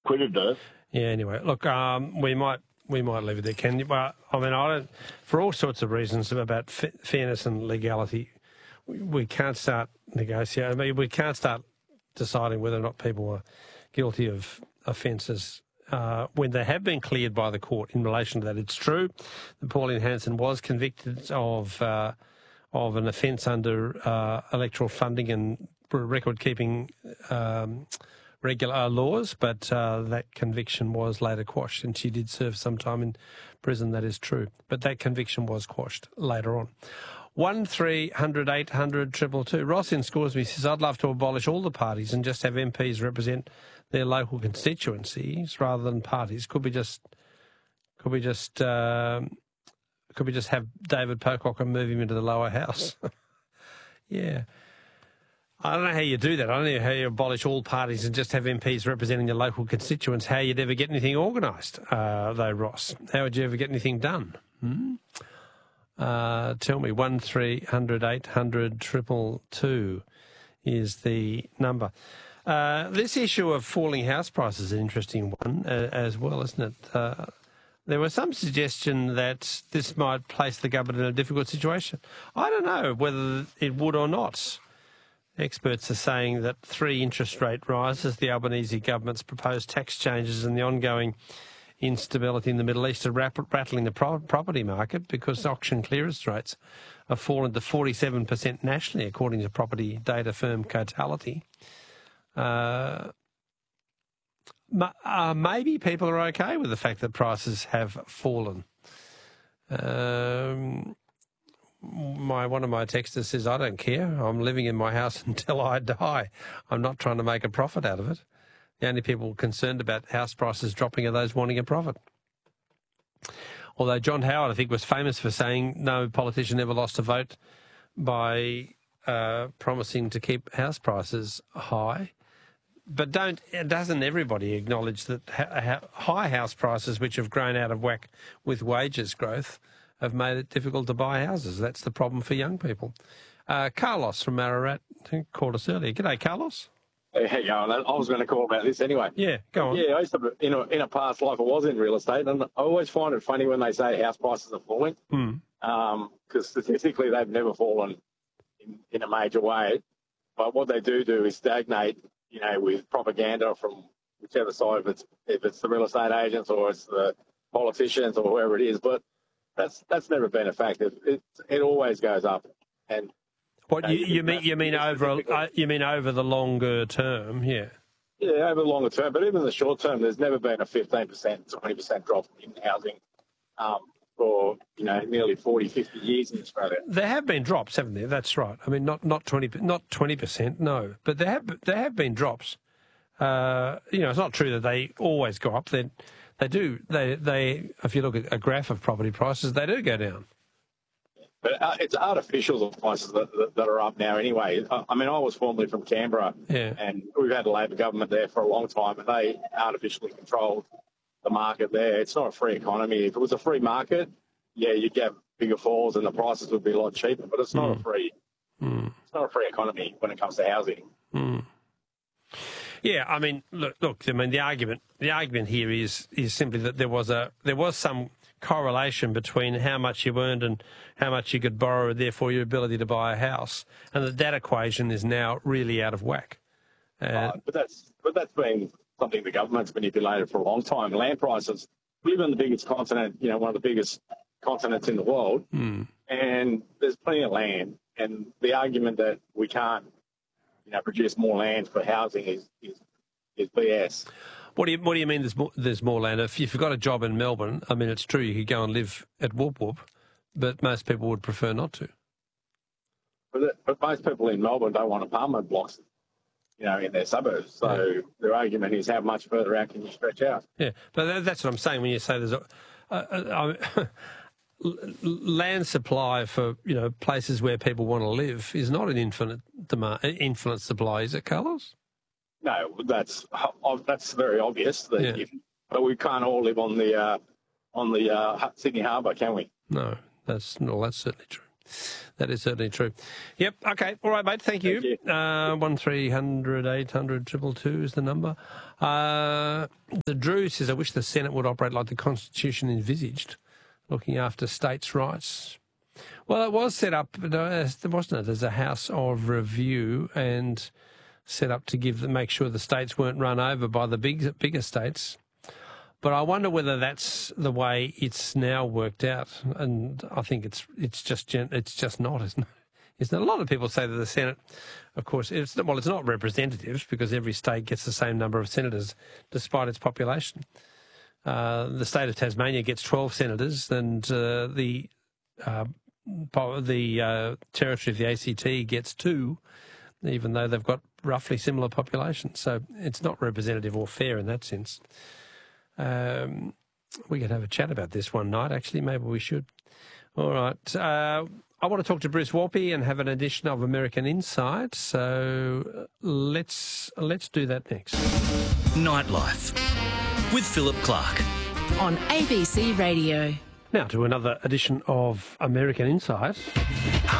acquitted her. Yeah. Anyway, look, we might leave it there, Ken. But I mean, I don't. For all sorts of reasons about fairness and legality, we can't start negotiating. I mean, we can't start deciding whether or not people are guilty of offences when they have been cleared by the court. In relation to that, it's true that Pauline Hanson was convicted of an offence under electoral funding and record-keeping regular laws, but that conviction was later quashed, and she did serve some time in prison. That is true, but that conviction was quashed later on. 1300 800 222. Ross in Scoresby says, I'd love to abolish all the parties and just have MPs represent their local constituencies rather than parties. Could we just have David Pocock and move him into the lower house? Yeah. I don't know how you do that. I don't know how you abolish all parties and just have MPs representing the local constituents, how you'd ever get anything organised, though, Ross. How would you ever get anything done? Tell me, 1300 800 222 is the number. This issue of falling house prices is an interesting one as well, isn't it? There was some suggestion that this might place the government in a difficult situation. I don't know whether it would or not. Experts are saying that 3 interest rate rises, the Albanese government's proposed tax changes and the ongoing instability in the Middle East are rattling the property market because auction clearance rates have fallen to 47% nationally, according to property data firm Cotality. Maybe people are okay with the fact that prices have fallen. One of my texters says, I don't care. I'm living in my house until I die. I'm not trying to make a profit out of it. The only people concerned about house prices dropping are those wanting a profit. Although John Howard, I think, was famous for saying no politician ever lost a vote by promising to keep house prices high. But doesn't everybody acknowledge that high house prices, which have grown out of whack with wages growth, have made it difficult to buy houses? That's the problem for young people. Carlos from Ararat called us earlier. G'day, Carlos. Hey, how you going? I was going to call about this anyway. Yeah, go on. Yeah, I used to, in a past life, I was in real estate, and I always find it funny when they say house prices are falling, because statistically they've never fallen in a major way. But what they do is stagnate, with propaganda from whichever side, if it's the real estate agents or it's the politicians or whoever it is. But that's never been a fact. It always goes up. And what you mean over the longer term? Yeah. Yeah, over the longer term, but even the short term, there's never been a 15%, 20% drop in housing for nearly 40, 50 years in Australia. There have been drops, haven't there? That's right. I mean, not 20%, no, but there have been drops. It's not true that they always go up. They do. They if you look at a graph of property prices, they do go down. But it's artificial prices that are up now anyway. I mean, I was formerly from Canberra, and we've had a Labor government there for a long time, and they artificially controlled the market there. It's not a free economy. If it was a free market, you'd get bigger falls and the prices would be a lot cheaper. But it's not a free. It's not a free economy when it comes to housing. Yeah, I mean, look. I mean, the argument here is simply that there was some correlation between how much you earned and how much you could borrow, therefore your ability to buy a house, and that equation is now really out of whack. But that's been something the government's manipulated for a long time. Land prices. We live in the biggest continent, one of the biggest continents in the world, and there's plenty of land. And the argument that we can't, produce more land for housing is BS. What do you mean there's more land? If you've got a job in Melbourne, I mean, it's true you could go and live at Whoop Whoop, but most people would prefer not to. But most people in Melbourne don't want apartment blocks, in their suburbs. So their argument is how much further out can you stretch out? Yeah, but that's what I'm saying when you say there's land supply for places where people want to live is not an infinite supply, is it, Carlos? No, that's very obvious. But we can't all live on the Sydney Harbour, can we? No, that's certainly true. That is certainly true. Yep. Okay. All right, mate. Thank you. 1300 800 222 is the number. The Drew says, I wish the Senate would operate like the Constitution envisaged, looking after states' rights. Well, it was set up, wasn't it, as a House of Review and set up to make sure the states weren't run over by the bigger states. But I wonder whether that's the way it's now worked out, and I think it's just not, isn't it? Isn't it? A lot of people say that the Senate, of course, it's not representative because every state gets the same number of senators despite its population. The state of Tasmania gets 12 senators, and the territory of the ACT gets 2, even though they've got roughly similar populations. So it's not representative or fair in that sense. We could have a chat about this one night, actually. Maybe we should. All right. I want to talk to Bruce Walpy and have an edition of American Insight. So let's do that next. Nightlife with Philip Clark on ABC Radio. Now to another edition of American Insight.